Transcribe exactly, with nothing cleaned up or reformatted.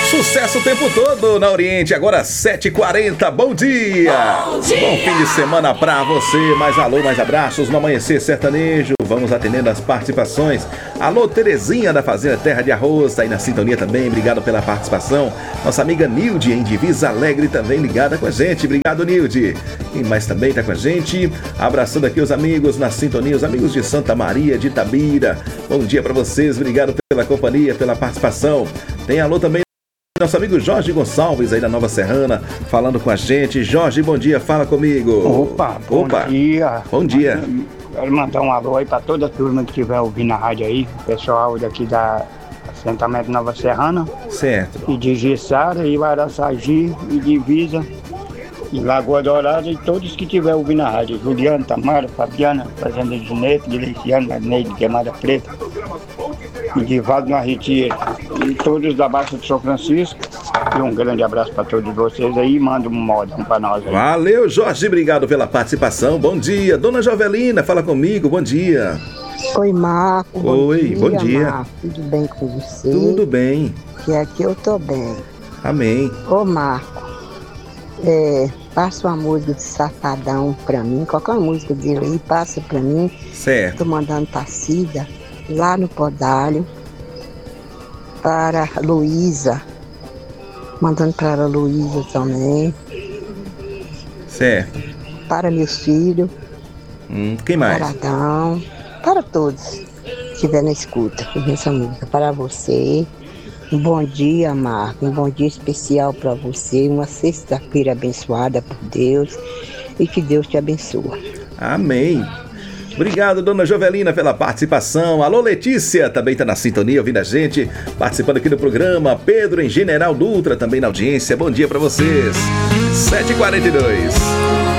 Sucesso o tempo todo na Oriente, agora sete e quarenta, bom dia! Bom dia! Bom fim de semana pra você, mais alô, mais abraços no Amanhecer Sertanejo. Vamos atendendo as participações. Alô, Terezinha da Fazenda Terra de Arroz, tá aí na sintonia também, obrigado pela participação. Nossa amiga Nilde, em Divisa Alegre, também ligada com a gente, obrigado Nilde. Quem mais também tá com a gente? Abraçando aqui os amigos na sintonia, os amigos de Santa Maria de Itabira. Bom dia pra vocês, obrigado pela companhia, pela participação. Tem alô também nosso amigo Jorge Gonçalves aí da Nova Serrana, falando com a gente. Jorge, bom dia, fala comigo. Opa, bom Opa. dia. Bom dia. Quero mandar um alô aí para toda a turma que estiver ouvindo a rádio aí, pessoal daqui da assentamento Nova Serrana. Certo. E de Gissara, e Araçagi, e Divisa, e Lagoa Dourada, e todos que estiver ouvindo a rádio. Juliano, Tamara, Fabiana, Fazenda de Neto, Deliciano, Marneide, Queimada Preta, e Divaldo na Retira, e todos da Baixa de São Francisco. E um grande abraço para todos vocês aí e manda um modão para nós aí. Valeu, Jorge, obrigado pela participação. Bom dia. Dona Jovelina, fala comigo, bom dia. Oi, Marco. Oi, bom dia. Bom dia. Marco, tudo bem com você? Tudo bem. Que aqui eu tô bem. Amém. Ô, Marco, é, passa uma música de Safadão pra mim, qualquer música dele aí, passa pra mim. Certo. Tô mandando pra Cida, lá no Podalho, para Luísa, mandando para a Luísa também. Certo. Para meus filhos. Hum, quem mais? Para Adão, para todos que estiver na escuta essa música. Para você, um bom dia, Marco, um bom dia especial para você, uma sexta-feira abençoada por Deus e que Deus te abençoe. Amém. Obrigado, dona Jovelina, pela participação. Alô, Letícia, também está na sintonia, ouvindo a gente, participando aqui do programa. Pedro, em General Dutra, também na audiência. Bom dia para vocês. sete e quarenta e dois.